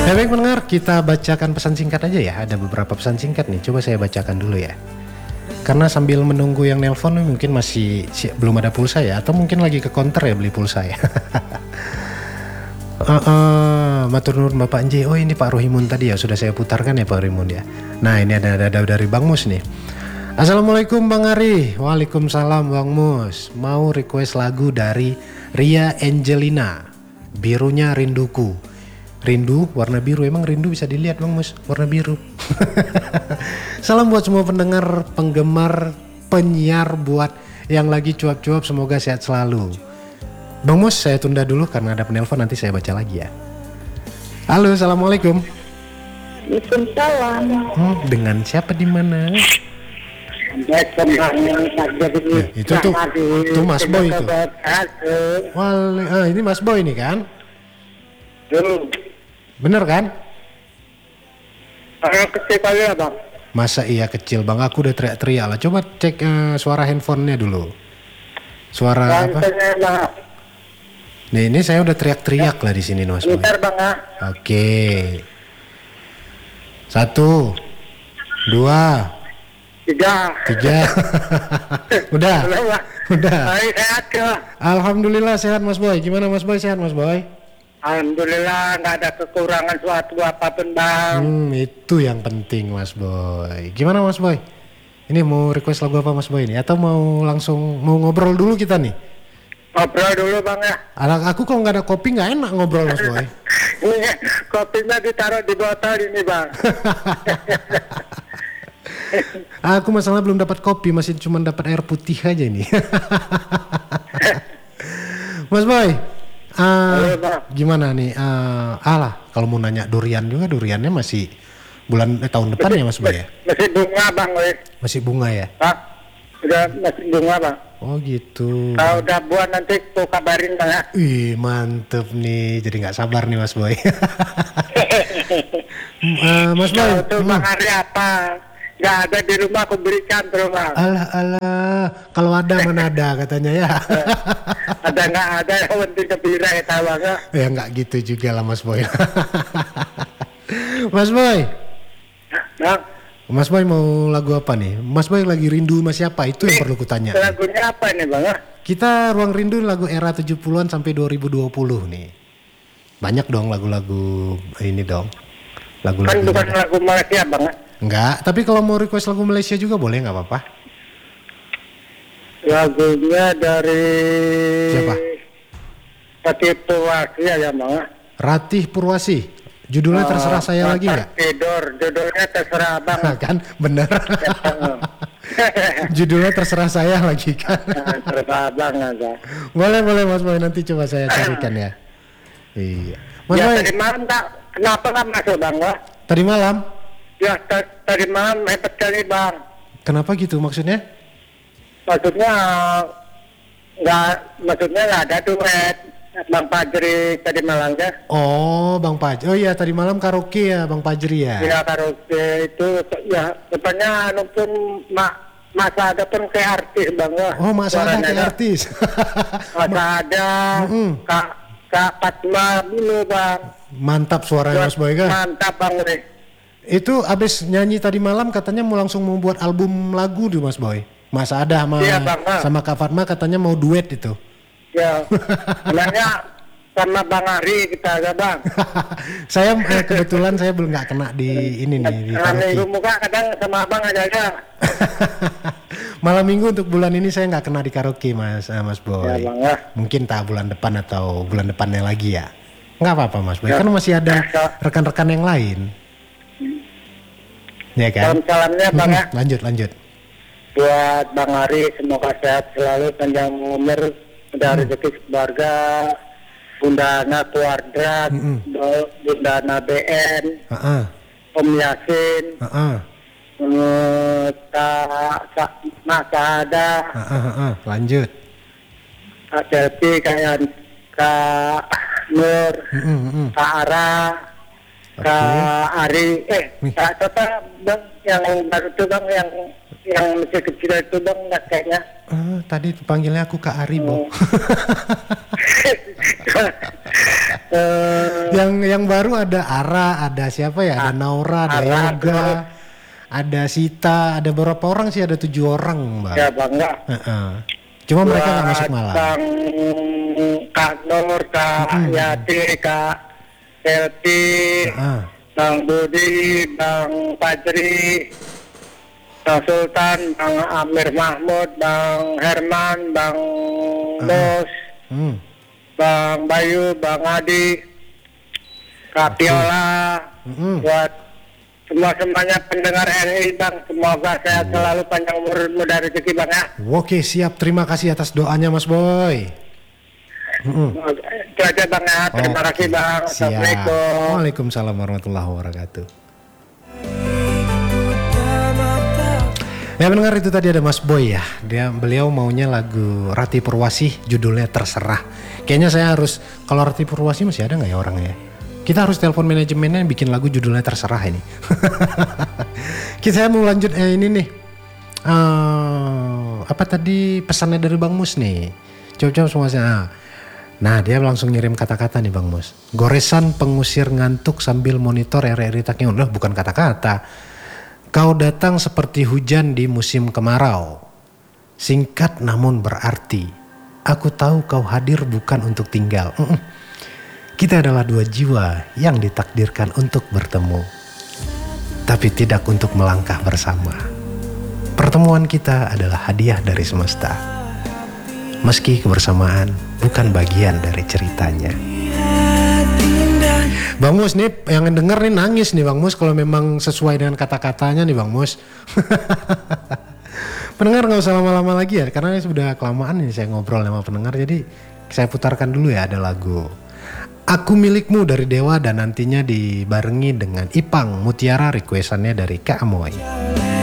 Ya baik pendengar, kita bacakan pesan singkat aja ya. Ada beberapa pesan singkat nih, coba saya bacakan dulu ya. Karena sambil menunggu yang nelpon mungkin masih belum ada pulsa ya, atau mungkin lagi ke counter ya beli pulsa ya. Matur nuwun Bapak Nji. Oh ini Pak Rohimun tadi ya, sudah saya putarkan ya Pak Rohimun ya. Nah ini ada dari Bang Mus nih. Assalamualaikum Bang Ari. Waalaikumsalam Bang Mus. Mau request lagu dari Ria Angelina, Birunya Rinduku. Rindu warna biru, emang rindu bisa dilihat Bang Mus warna biru. Salam buat semua pendengar, penggemar, penyiar, buat yang lagi cuap-cuap, semoga sehat selalu. Bang Mus saya tunda dulu karena ada penelpon, nanti saya baca lagi ya. Halo, assalamualaikum. Waalaikumsalam. Dengan siapa di mana? Ya, itu tuh Mas Boy itu. Ini Mas Boy nih kan? Bener kan? Kecil kali ya Bang. Masa iya kecil Bang, aku udah teriak-teriak lah. Coba cek suara handphonenya dulu. Suara apa? Nih ini saya udah teriak-teriak lah di sini Mas Boy. Bentar Bang ya. Oke. 1, 2, 3. Udah. Sehat ke? Alhamdulillah sehat Mas Boy. Gimana Mas Boy, sehat Mas Boy? Alhamdulillah nggak ada kekurangan suatu apapun Bang. Itu yang penting Mas Boy. Gimana Mas Boy? Ini mau request lagu apa Mas Boy ini? Atau mau langsung mau ngobrol dulu kita nih? Ngobrol dulu Bang ya. Aku kalau nggak ada kopi nggak enak ngobrol Mas Boy. Ini kopinya ditaruh di botol ini Bang. Aku masalah belum dapat kopi, masih cuma dapat air putih aja ini. Mas Boy, gimana nih? Kalau mau nanya durian juga, duriannya masih tahun depan ya Mas Boy ya? Masih bunga Bang. Masih bunga ya? Pak, udah masih bunga Bang. Oh gitu. Kalau udah buah nanti aku kabarin Bang ya. Wih mantep nih, jadi nggak sabar nih Mas Boy. Mas Boy, itu Bang Ari apa? Nggak ada di rumah, aku berikan terus Bang. Alah, kalau ada mana ada katanya ya. Ada nggak ada, yang penting gembira ya tahu Bang. Ya nggak gitu juga lah Mas Boy. Mas Boy. Bang. Mas Boy mau lagu apa nih? Mas Boy lagi rindu sama siapa? Itu yang perlu kutanya. Lagunya apa nih Bang? Kita Ruang Rindu lagu era 70-an sampai 2020 nih. Banyak dong lagu-lagu ini dong. Lagu-lagu. Kan bukan lagu Malaysia Bang. Enggak, tapi kalau mau request lagu Malaysia juga boleh, nggak apa-apa. Lagunya dari siapa? Ratih Purwasi ya Bang. Ratih Purwasi. Judulnya terserah saya lagi nggak? Tidur, judulnya terserah Bang. Kan, bener. Judulnya terserah saya lagi kan. Terserah Bang aja. Boleh Mas Boy, nanti coba saya carikan ya. Iya. Mas ya Boy. tadi malam kenapa nggak masuk Bang? Tadi malam? Ya tadi malam hebat kali Bang. Kenapa gitu maksudnya? Maksudnya nggak ada duet Bang Fajri tadi malam ya. Oh Bang Fajri, oh iya tadi malam karaoke ya Bang Fajri ya. Iya karaoke itu ya depannya nonton masa ada pun kayak artis Bang ya. Oh masa ada kayak artis. Masa ada Kak Fatma dulu Bang. Mantap suaranya Mas Boy kan. Mantap Bang nih. Itu abis nyanyi tadi malam katanya mau langsung membuat album lagu tuh Mas Boy. Masa ada sama Kak Fatma katanya mau duet itu. Ya, sebenarnya sama Bang Ari kita aja Bang. Saya kebetulan saya belum nggak kena di ini nih di karaoke. Minggu muka kadang sama Abang aja. Malam minggu untuk bulan ini saya nggak kena di karaoke Mas Boy. Ya, Bang, ya. Mungkin bulan depan atau bulan depannya lagi ya. Nggak apa-apa Mas Boy, kan masih ada rekan-rekan yang lain. Ya kan? Salam-salamnya Bang ya. Lanjut. Buat Bang Ari semoga sehat selalu, panjang umur, ada rezeki keluarga, Bunda Ana keluarga, Bunda Ana BN, Om Yasin, Mas Ada, lanjut. Kak Selvi, Kak Nur, Kak Ara, Kak Ari, Kak Tota Bang, yang baru itu Bang, yang masih kecil itu Bang, nggak kayaknya. Tadi panggilnya aku Kak Ari, Bo. Yang baru ada Ara, ada siapa ya? Ada Naura, ada Yoga, ada Sita, ada berapa orang sih? Ada 7 orang, Bang. Ya Bang, enggak. Cuma mereka nggak masuk malam. Bang Kak Nur, Kak Yati, Kak Selti, Bang Budi, Bang Fajri, Bang Sultan, Bang Amir Mahmud, Bang Herman, Bang Dos, Bang Bayu, Bang Adi, Kak Piola, buat semuanya pendengar RI Bang, semoga sehat selalu, panjang umur, mudah rezeki Bang ya. Oke, siap, terima kasih atas doanya Mas Boy. Itu aja Bang ya, terima kasih Bang. Assalamualaikum. Waalaikumsalam warahmatullahi wabarakatuh. Ya mendengar, itu tadi ada Mas Boy ya. Beliau maunya lagu Rati Purwasih, judulnya Terserah. Kayaknya saya harus, kalau Rati Purwasih masih ada nggak ya orangnya? Kita harus telepon manajemennya bikin lagu judulnya Terserah ini. Saya mau lanjut ini nih. Apa tadi pesannya dari Bang Mus nih? Coba semuanya. Nah, dia langsung ngirim kata-kata nih Bang Mus. Goresan pengusir ngantuk sambil monitor RRI Taknya. Udah bukan kata-kata. Kau datang seperti hujan di musim kemarau. Singkat namun berarti. Aku tahu kau hadir bukan untuk tinggal. Kita adalah 2 jiwa yang ditakdirkan untuk bertemu. Tapi tidak untuk melangkah bersama. Pertemuan kita adalah hadiah dari semesta. Meski kebersamaan bukan bagian dari ceritanya. Bang Mus nih yang denger nih nangis nih Bang Mus kalau memang sesuai dengan kata-katanya nih Bang Mus. Pendengar gak usah lama-lama lagi ya, karena ini sudah kelamaan nih saya ngobrol sama pendengar. Jadi saya putarkan dulu ya, ada lagu Aku Milikmu dari Dewa dan nantinya dibarengi dengan Ipang Mutiara, requestannya dari Kak Amoy.